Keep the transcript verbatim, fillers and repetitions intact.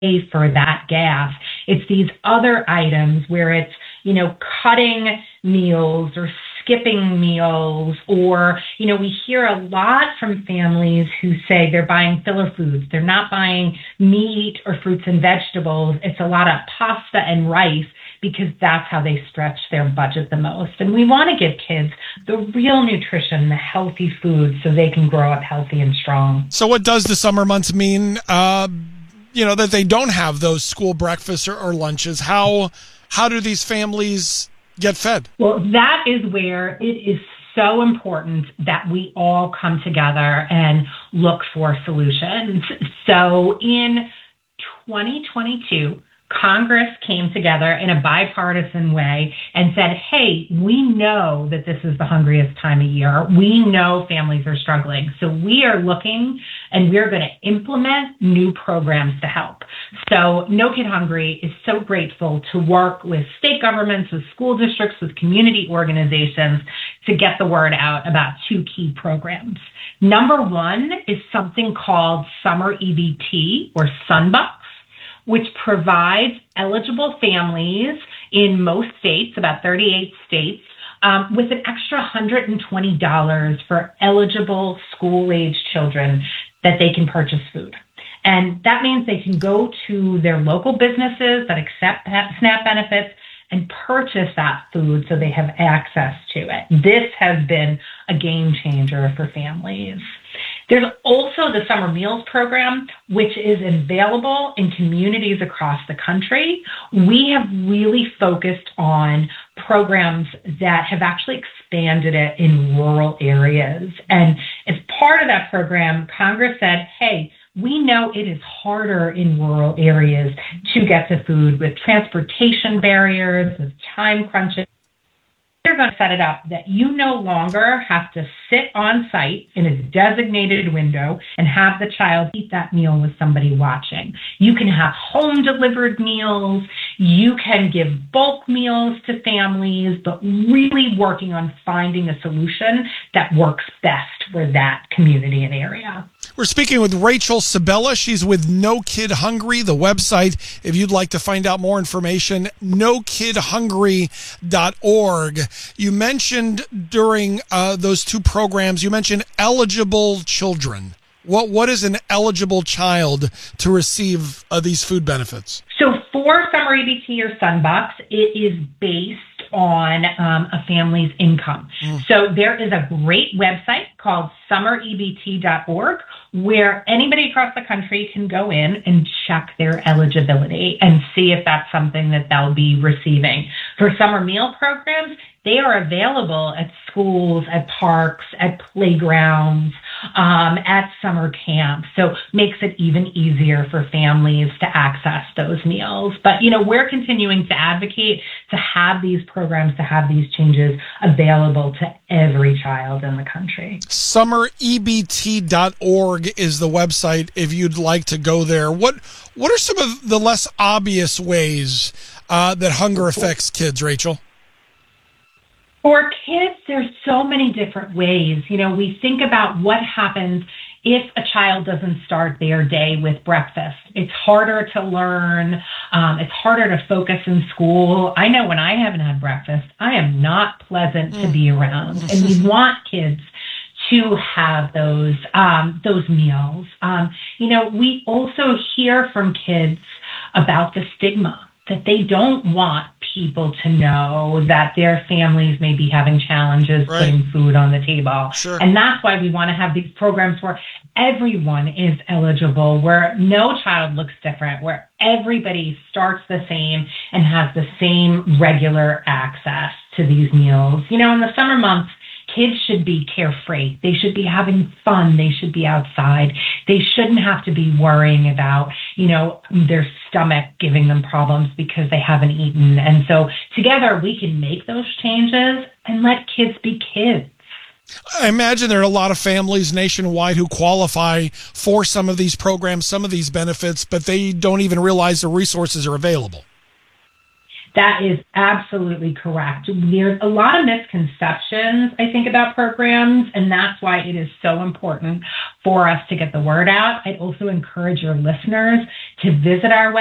for that gas. It's these other items where it's, you know, cutting meals or skipping meals, or, you know, we hear a lot from families who say they're buying filler foods. They're not buying meat or fruits and vegetables. It's a lot of pasta and rice because that's how they stretch their budget the most. And we want to give kids the real nutrition, the healthy food, so they can grow up healthy and strong. So what does the summer months mean, uh, you know, that they don't have those school breakfasts or, or lunches? How, how do these families get fed? Well, that is where it is so important that we all come together and look for solutions. So in twenty twenty-two, Congress came together in a bipartisan way and said, hey, we know that this is the hungriest time of year. We know families are struggling. So we are looking and we're going to implement new programs to help. So No Kid Hungry is so grateful to work with state governments, with school districts, with community organizations to get the word out about two key programs. Number one is something called Summer E B T, or Sunbucks, which provides eligible families in most states, about thirty-eight states, um, with an extra one hundred twenty dollars for eligible school-age children that they can purchase food. And that means they can go to their local businesses that accept SNAP benefits and purchase that food so they have access to it. This has been a game changer for families. There's also the Summer Meals Program, which is available in communities across the country. We have really focused on programs that have actually expanded it in rural areas. And as part of that program, Congress said, hey, we know it is harder in rural areas to get to food with transportation barriers, with time crunches. They're going to set it up that you no longer have to sit on site in a designated window and have the child eat that meal with somebody watching. You can have home delivered meals. You can give bulk meals to families, but really working on finding a solution that works best for that community and area. We're speaking with Rachel Sabella. She's with No Kid Hungry, the website. If you'd like to find out more information, no kid hungry dot org. You mentioned during uh, those two programs, you mentioned eligible children. What What is an eligible child to receive uh, these food benefits? So for Summer E B T or Sunbucks, it is based on um, a family's income. Mm. So there is a great website called summer e b t dot org where anybody across the country can go in and check their eligibility and see if that's something that they'll be receiving. For summer meal programs, they are available at schools, at parks, at playgrounds, um, at summer camps. So makes it even easier for families to access those meals. But, you know, we're continuing to advocate to have these programs, to have these changes available to every child in the country. summer e b t dot org is the website if you'd like to go there. What What are some of the less obvious ways uh, that hunger affects kids, Rachel? For kids, there's so many different ways. You know, we think about what happens if a child doesn't start their day with breakfast. It's harder to learn. Um, it's harder to focus in school. I know when I haven't had breakfast, I am not pleasant mm. to be around. And we want kids to have those um, those meals. Um, you know, we also hear from kids about the stigma, that they don't want people to know that their families may be having challenges right. putting food on the table. Sure. And that's why we want to have these programs where everyone is eligible, where no child looks different, where everybody starts the same and has the same regular access to these meals. You know, in the summer months, kids should be carefree. They should be having fun. They should be outside. They shouldn't have to be worrying about, you know, their stomach giving them problems because they haven't eaten. And so together we can make those changes and let kids be kids. I imagine there are a lot of families nationwide who qualify for some of these programs, some of these benefits, but they don't even realize the resources are available. That is absolutely correct. There's a lot of misconceptions, I think, about programs, and that's why it is so important for us to get the word out. I'd also encourage your listeners to visit our website.